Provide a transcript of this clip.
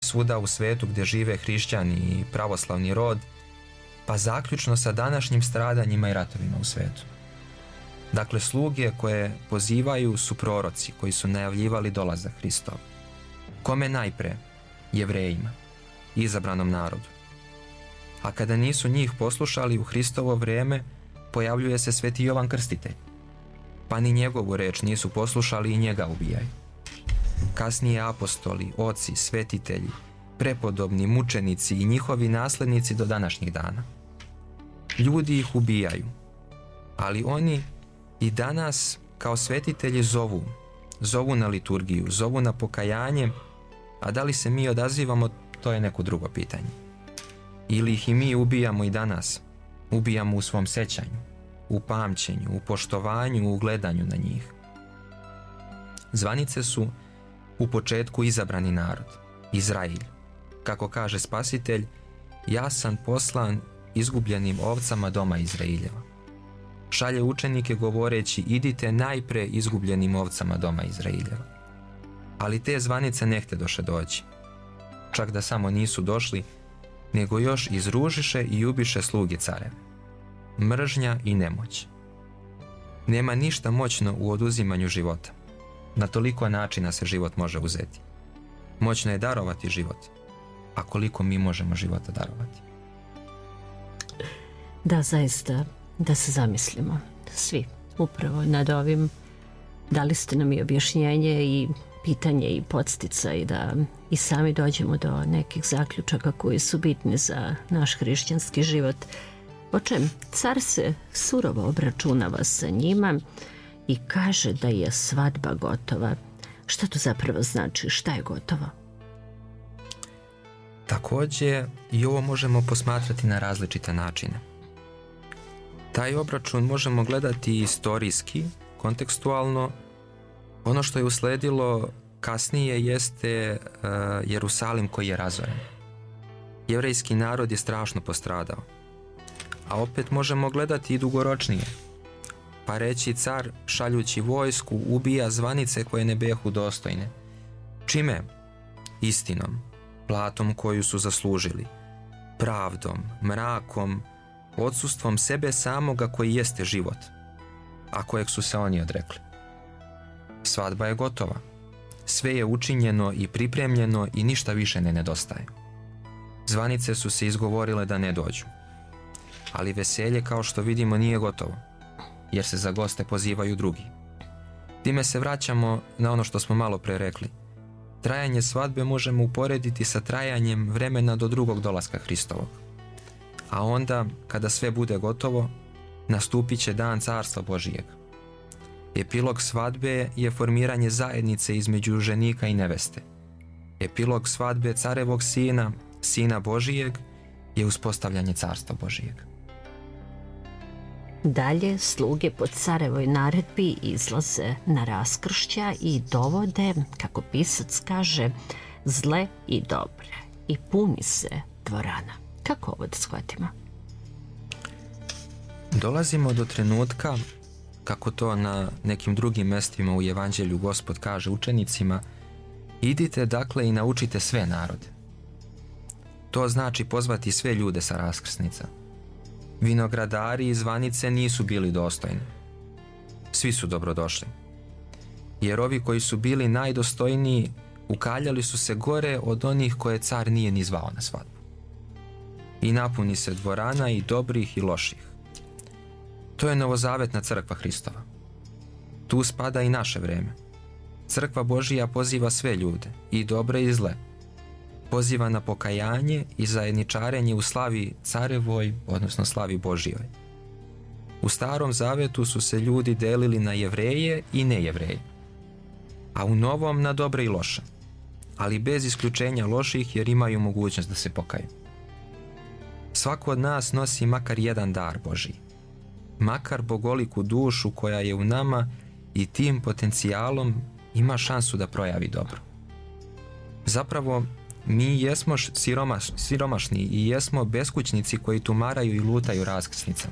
svuda u svetu gdje žive hrišćani i pravoslavni rod, pa zaključno sa današnjim stradanjima i ratovima u svetu. Dakle, sluge koje pozivaju su proroci koji su najavljivali dolazak Hristov. Kome najpre? Jevrejima, izabranom narodu. A kada nisu njih poslušali u Hristovo vrijeme, pojavljuje se sveti Jovan Krstitelj. Pa ni njegovu reč nisu poslušali i njega ubijaju. Kasnije apostoli, oci, svetitelji, prepodobni, mučenici i njihovi naslednici do današnjih dana. Ljudi ih ubijaju, ali oni i danas kao svetitelji zovu na liturgiju, zovu na pokajanje, a da li se mi odazivamo, to je neko drugo pitanje. Ili ih i mi ubijamo i danas, ubijamo u svom sećanju, u pamćenju, u poštovanju, u gledanju na njih. Zvanice su u početku izabrani narod, Izrail. Kako kaže Spasitelj, ja sam poslan izgubljenim ovcama doma Izraeljeva. Šalje učenike govoreći, idite najpre izgubljenim ovcama doma Izraeljeva. Ali te zvanice ne htjedoše doći. Čak da samo nisu došli, nego još izružiše i ubiše sluge careve. Mržnja i nemoć. Nema ništa moćno u oduzimanju života. Na toliko načina se život može uzeti. Moćno je darovati život, a koliko mi možemo života darovati? Da, zaista, da se zamislimo svi upravo nad ovim. Dali ste nam i objašnjenje i pitanje i podsticaj da i sami dođemo do nekih zaključaka koji su bitni za naš hrišćanski život. Očem, car se surovo obračunava sa njima i kaže da je svadba gotova. Šta to zapravo znači? Šta je gotovo? Također i ovo možemo posmatrati na različite načine. Taj obračun možemo gledati istorijski, kontekstualno. Ono što je usledilo kasnije jeste Jerusalim koji je razoren. Jevrejski narod je strašno postradao. A opet možemo gledati i dugoročnije. Pa reći, car šaljući vojsku ubija zvanice koje ne behu dostojne. Čime? Istinom, platom koju su zaslužili, pravdom, mrakom, odsustvom sebe samoga koji jeste život, a kojeg su se oni odrekli. Svadba je gotova. Sve je učinjeno i pripremljeno i ništa više ne nedostaje. Zvanice su se izgovorile da ne dođu. Ali veselje, kao što vidimo, nije gotovo, jer se za goste pozivaju drugi. Time se vraćamo na ono što smo malo pre rekli. Trajanje svadbe možemo uporediti sa trajanjem vremena do drugog dolaska Hristovog. A onda, kada sve bude gotovo, nastupit će dan Carstva Božijeg. Epilog svadbe je formiranje zajednice između ženika i neveste. Epilog svadbe carevog sina, sina Božijeg, je uspostavljanje Carstva Božijeg. Dalje sluge po carevoj naredbi izlaze na raskršća i dovode, kako pisac kaže, zle i dobre i puni se dvorana. Kako ovo da shvatimo? Dolazimo do trenutka, kako to na nekim drugim mestima u Evanđelju Gospod kaže učenicima, idite dakle i naučite sve narode. To znači pozvati sve ljude sa raskrsnica. Vinogradari i zvanice nisu bili dostojni. Svi su dobrodošli. Jer ovi koji su bili najdostojniji ukaljali su se gore od onih koje car nije ni zvao na svadbu. I napuni se dvorana i dobrih i loših. To je novozavetna crkva Hristova. Tu spada i naše vreme. Crkva Božija poziva sve ljude, i dobre i zle. Poziva na pokajanje i zajedničarenje u slavi carevoj, odnosno slavi Božijoj. U Starom Zavetu su se ljudi delili na Jevreje i nejevreje, a u Novom na dobre i loše, ali bez isključenja loših jer imaju mogućnost da se pokaju. Svako od nas nosi makar jedan dar Božiji, makar bogoliku dušu koja je u nama i tim potencijalom ima šansu da projavi dobro. Zapravo, mi jesmo siromašni i jesmo beskućnici koji tumaraju i lutaju raskrsnicama.